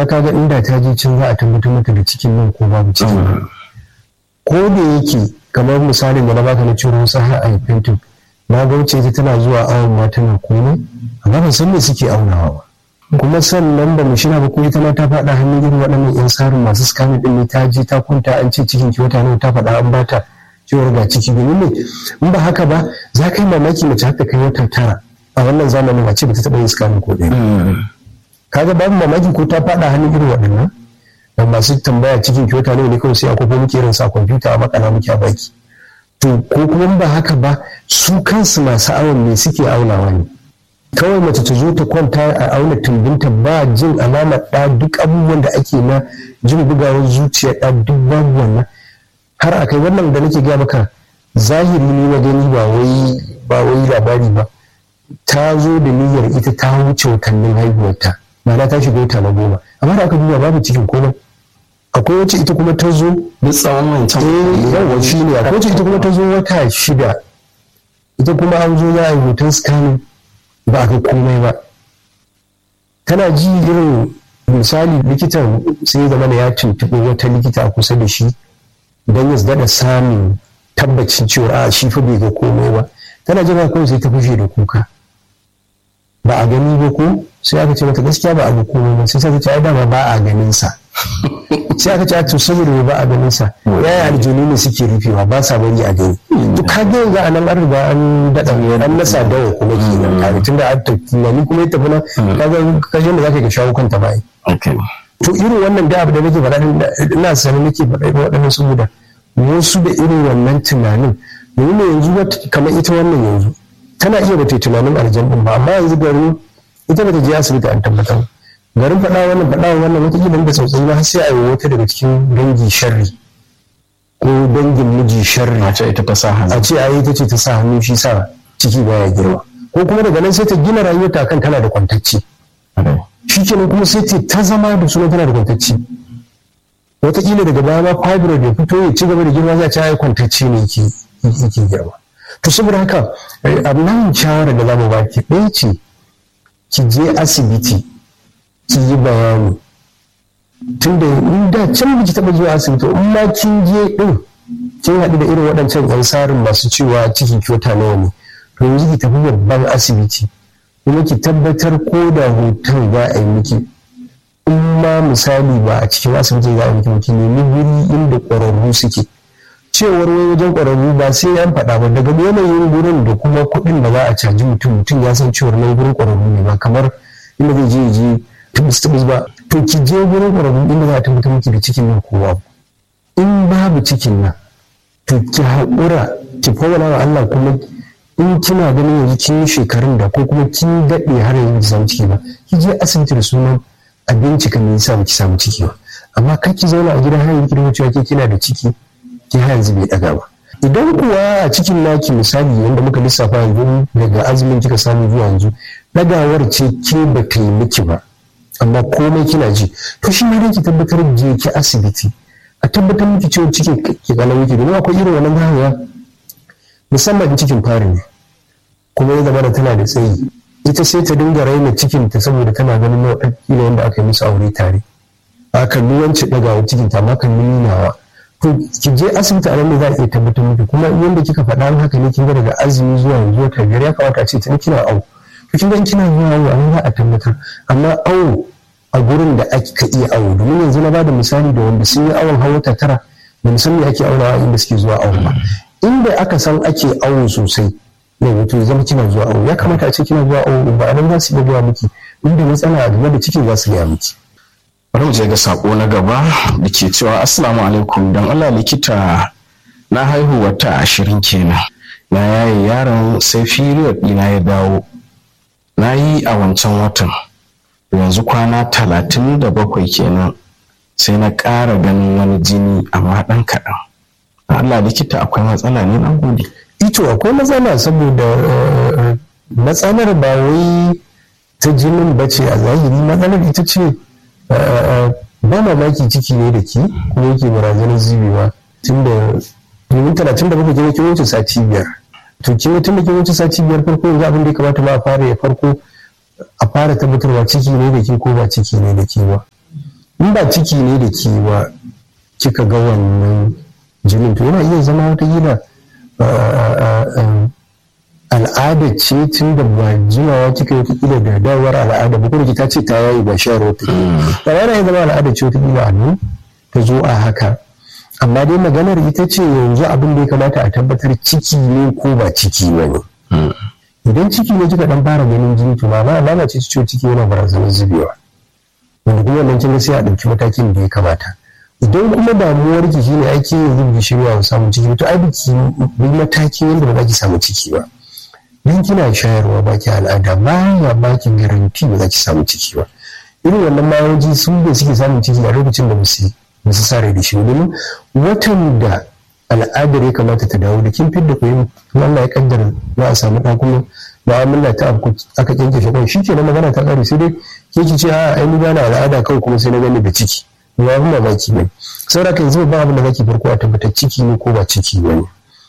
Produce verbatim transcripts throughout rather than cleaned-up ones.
kaga inda ta je can za a tabbatar mata da cikin nan ko babu cikin ko da yake kamar misalin da na baka na ciro wasu har a yi fentin na ga wuce ita tana zuwa awon ma tana komai amma ban san me suke aunawa ba kuma sannan ba mu shina ba ko ita ma ta faɗa hannun irin waɗannan yan sarin masu scamming din ne ta je ta kunta an ce cikin ki wata nawa ta faɗa an bata cewar ga ciki domin ne in ba haka ba za ka yi mamaki mace haka kai wata tara a wannan zamanin a ce ba ta taɓa yin scamming ko ɗaya kaga babu mamaki ko ta faɗa hannun irin waɗannan da masu tambaya cikin ki wata nawa ne kawai sai a kwafo muke irin sa kwamfuta a makana muke a baki to ko kuma ba haka ba su kansu masu awon ne suke aunawa ne kawai mace ta zo ta kwanta a auna tumbinta ba jin alamar ɗa duk abubuwan da ake na jin bugawar zuciya ɗa duk babu wannan har a kai wannan da nake ga maka zahiri ne na gani ba wai ba wai labari ba ta zo da niyyar ita ta wuce watannin haihuwarta ma'ana ta shiga wata na goma amma da aka duba babu cikin komai akwai wacce ita kuma ta zo da tsawon wancan eh yawa shi ne akwai wacce ita kuma ta zo wata shida ita kuma an zo za a yi hoton scanning ba a ga komai ba tana ji irin misali likitan sai zama da ya tuntuɓi wata likita a kusa da shi don ya daɗa samun tabbacin cewa a shi fa bai ga komai ba tana jira kawai sai ta fushe da kuka ba a gani ba ko sai aka ce mata gaskiya ba a ga komai ba sai ta ce ai dama ba a ganin sa sai aka ce to saboda ba a ganin sa yaya aljanu ne suke rufewa ba sa bari a gani to ka ga yanzu a nan an riga an dada an nasa dawa kuma kenan kare tunda an tunani kuma ya tafi nan ka ga kashin da zaka ga shawo kanta ba to irin wannan da abu da nake faɗa ina sanin nake faɗa waɗannan saboda wasu da irin wannan tunanin domin yanzu kamar ita wannan yanzu tana iya bata tunanin aljannin ba amma yanzu garin ita bata je asibiti an tabbatar garin faɗa wannan faɗa wannan wata gidan da tsautsayi ba sai a yi wata daga cikin dangi sharri ko dangin miji sharri a ce ita ta sa hannu a ce a yi ta ce ta sa hannu shi sa ciki baya girma ko kuma daga nan sai ta gina rayuwarta kan tana da kwantacci shi kenan kuma sai ta ta zama da suna tana da kwantacci wataƙila daga baya ma fibroid ya fito ya ci gaba da girma za a ci ai kwantacci ne yake yake girma to saboda haka abin shawara da zamu baki ɗaya ce ki je asibiti ki yi bayani tunda in da can biki taɓa zuwa asibiti in ma kin je ɗin kin haɗu da irin waɗancan yan sarin masu cewa ciki kyota nawa ne to yanzu ki tafi babban asibiti kuma ki tabbatar ko da hoton za a yi miki in ma misali ba a cikin asibitin za a yi miki miki nemi wuri inda ƙwararru suke cewar wai wajen ƙwararru ba sai an faɗa ba daga yanayin gurin da kuma kuɗin da za a caji mutum mutum ya san cewar nan gurin ƙwararru ne ba kamar inda zai je je tubus tubus ba to ki je gurin ƙwararru inda za a tabbatar miki da cikin nan kowa in babu cikin nan to ki haƙura ki fawala wa Allah kuma in kina ganin yanzu kin yi shekarun da ko kuma kin daɗe har yanzu ki samu ciki ba ki je asibiti da sunan a bincika me yasa ba ki samu ciki ba amma kar ki zauna a gidan har yanzu ki rubuta cewa ke kina da ciki ki har yanzu bai ɗaga ba idan kuwa a cikin naki misali yanda muka lissafa yanzu daga azumin kika samu zuwa yanzu ɗagawar ce ke ba ta yi miki ba amma komai kina ji to shi ne ki tabbatar je ki asibiti a tabbatar miki cewa cikin ki kana miki domin akwai irin wannan gawa musamman in cikin fari ne kuma ya zama da tana da tsayi ita sai ta dinga raina cikin ta saboda tana ganin nawa kila wanda aka yi musu aure tare a kalli wancan ɗagawar cikin ta amma kan nunawa to ki je asibiti a nan ne za a iya tabbatar miki kuma yanda kika faɗa haka ne kin ga daga azumi zuwa yanzu wata biyar ya kamata a ce tun kina awo to kin ga kina zuwa awo amma za a tabbatar amma awo a gurin da aka iya awo domin yanzu na bada misali da wanda sun yi awon hawa ta tara da musamman ake aunawa inda suke zuwa awo ba inda aka san ake awo sosai ne to zama kina zuwa awo ya kamata a ce kina zuwa awo ba a nan za su iya zuwa miki inda matsala game da cikin za su gaya miki. bari mu je ga sako na gaba da ke cewa assalamu alaikum don Allah likita na haihu wata ashirin kenan na yaye yaron sai period ɗina ya dawo na yi a wancan watan yanzu kwana talatin da bakwai kenan sai na ƙara ganin wani jini amma ɗan kaɗan Allah likita akwai matsala ne na gode ito akwai matsala saboda matsalar ba wai ta jinin bace a zahiri matsalar ita ce ba mamaki ciki ne da ki kuma yake barazanar zubewa tun da domin talatin da bakwai kina kin wuce sati biyar to kin tun da kin wuce sati biyar farko yanzu abin da ya kamata ma a fara ya farko a fara tabbatarwa ciki ne da ke ko ba ciki ne da ke ba in ba ciki ne da kewa kika ga wannan jinin to yana iya zama wata gida al'ada ce tun da ba jimawa kika yi wata da dawar al'ada ba kuma ta ce ta yayi ba shayarwa ta ba yana iya zama al'ada ce wata gida a nan ta zo a haka amma dai maganar ita ce yanzu abin da ya kamata a tabbatar ciki ne ko ba ciki ba ne idan ciki ne kika dan fara ganin jini to ba alama ce ciwo ciki yana barazanar zubewa wanda kuma wannan kin sai a ɗauki matakin da ya kamata idan kuma damuwar ki shine aiki yanzu bi shirya wa samun ciki to ai biki bi matakin yanda ba za ki samu ciki ba dan kina shayarwa ba ki al'ada ba ya ba ki garanti ba za ki samu ciki ba irin wannan mayoji sun da suke samun ciki a lokacin da musu ba su sare da shi domin watan da al'adar ya kamata ta dawo da kin fidda koyin Allah ya kaddara za a samu ɗan kuma mu'amala ta abu aka kyanke shi kawai shi ke na magana ta ƙare sai dai ke ki ce a ai ni ba na al'ada kawai kuma sai na gani da ciki ba kuma ba ki bane saboda kan yanzu ba abin da zaki farko a tabbatar ciki ne ko ba ciki bane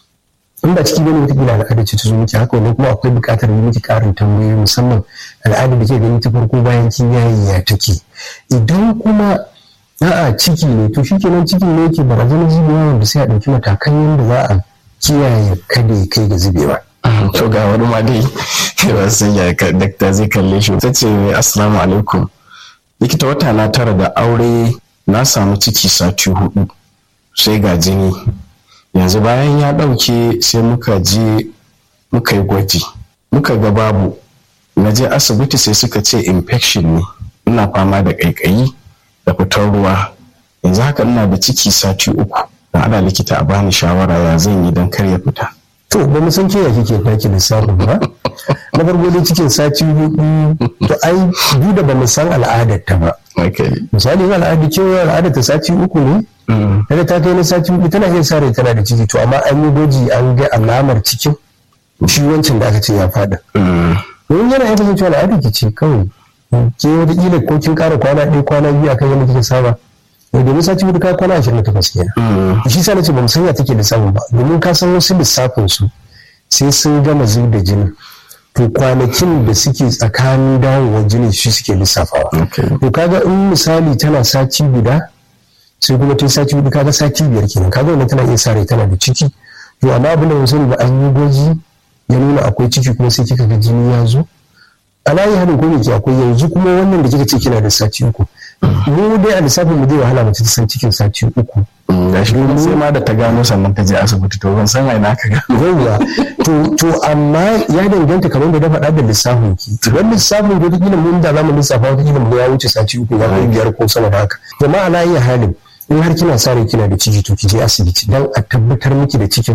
in ba ciki bane wata kila al'ada ce ta zo miki haka wannan kuma akwai buƙatar yi miki ƙarin tambayoyi musamman al'ada da ke gani ta farko bayan kin yayi ya take idan kuma a'a ciki ne to shi kenan ciki ne yake barazanar zubewa wanda sai a ɗauki matakan yadda za a kiyaye kada ya kai ga zubewa. to ga wani ma dai ba san ya dakta zai kalle shi ta ce assalamu alaikum likita wata na tara da aure na samu ciki sati hudu sai ga jini yanzu bayan ya ɗauke sai muka je muka yi gwaji muka ga babu na je asibiti sai suka ce infection ne ina fama da ƙaiƙayi da fitar ruwa yanzu haka ina da ciki sati uku dan ana likita a bani shawara ya zan yi don kar ya fita. To ba mu san ke ya kike taki lissafin ba na farko dai cikin sati hudu to ai duk da ba mu san al'adar ta ba misali al'adar cewa al'adar ta sati uku ne daga ta kai na sati hudu tana iya sa rai tana da ciki to amma an yi gwaji an ga alamar cikin shi wancan da aka ce ya fada domin yana iya kasancewa al'adar ki ce kawai ke wataƙila ko kin ƙara kwana ɗaya kwana biyu akan yadda kike saba domin sati hudu ka kwana ashirin da takwas kenan shi sa nace ba mu san ya take lissafin ba domin ka san wasu lissafin su sai sun gama zub da jinin to kwanakin da suke tsakanin dawowar jinin shi suke lissafawa to kaga in misali tana sati guda sai kuma tun sati hudu kaga sati biyar kenan kaga wannan tana iya sa rai tana da ciki to amma abin da mutum ba an yi gwaji ya nuna akwai ciki kuma sai kika ga jini ya zo alayi hadin ko ne ke akwai yanzu kuma wannan da kika ce kina da sati uku mu dai a lissafin mu zai wahala mace ta san cikin sati uku gashi kuma sai ma da ta gano sannan ta je asibiti to ban san ina ka gano yawa to to amma ya danganta kamar da na faɗa da lissafin ki idan lissafin ko kila mun da zamu lissafa wata kila mu ya wuce sati uku ya kai biyar ko sama da haka to ma alayi halin in har kina sa rai kina da ciki to ki je asibiti dan a tabbatar miki da cikin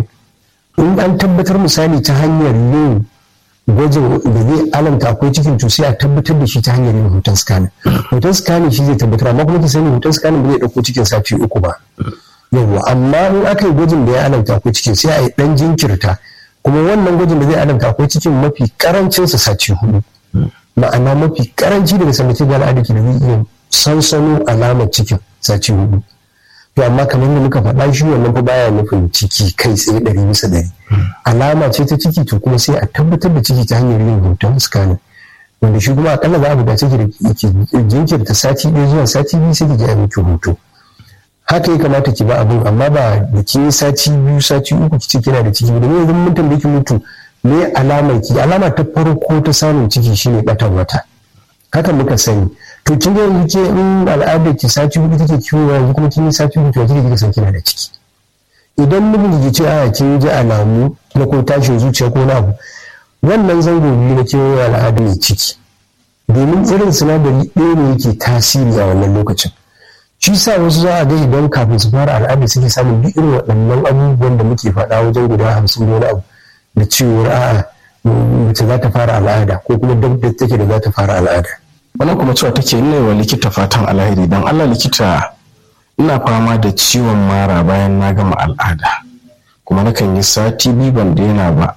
in an tabbatar misali ta hanyar yin gwajin da zai alamta akwai cikin to sai a tabbatar da shi ta hanyar yin hoton scanning hoton scanning shi zai tabbatar amma kuma ki sani hoton scanning ba zai dauko cikin sati uku ba yawa amma in aka yi gwajin da ya alamta akwai cikin sai a yi dan jinkirta kuma wannan gwajin da zai alamta akwai cikin mafi karancin sa sati hudu ma'ana mafi karanci daga sanda ke ga al'ada ki da zai iya sansano alamar cikin sati hudu to amma kamar da muka faɗa shi wannan fa baya nufin ciki kai tsaye ɗari bisa ɗari alama ce ta ciki to kuma sai a tabbatar da ciki ta hanyar yin hoton scanning wanda shi kuma akalla za a buƙaci ki da ke jinkirta sati ɗaya zuwa sati biyu sai ki je a miki hoto haka ya kamata ki ba abin amma ba da ki sati biyu sati uku ki ce kina da ciki da yanzu mun tambaye ki mutu me alamar ki alama ta farko ta samun ciki shine ɓatan wata haka muka sani to kin ga yanzu ke in al'adar ki sati hudu take kiwo yanzu kuma kin yi sati hudu to kike kika san kina da ciki idan mijin ki ce a kin ji alamu na ko tashin zuciya ko na abu wannan zango biyu na kiwo al'ada mai ciki domin irin sinadari ɗaya ne yake tasiri a wannan lokacin shi sa wasu za a ga idan kafin su fara al'ada suke samun duk irin waɗannan abubuwan da muke faɗa wajen guda hamsin da wani abu da cewar a'a mace za ta fara al'ada ko kuma duk da take da za ta fara al'ada wannan kuma cewa take ne wa likita fatan alheri dan Allah likita ina fama da ciwon mara bayan na gama al'ada kuma nakan yi sati biyu ban daina ba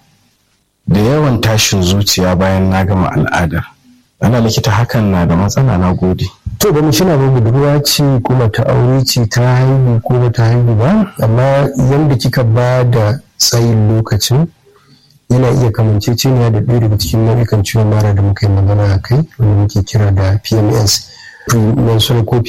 da yawan tashin zuciya bayan na gama al'adar ana likita hakan na da matsala na gode to ba mu shina ba budurwa ce kuma ta aure ce ta haihu ko ba ta haihu ba amma yanda kika ba da tsayin lokacin yana iya kamanceceniya da ɗaya daga cikin nau'ikan ciwon mara da muka yi magana a kai wanda muke kira da P M S premenstrual ko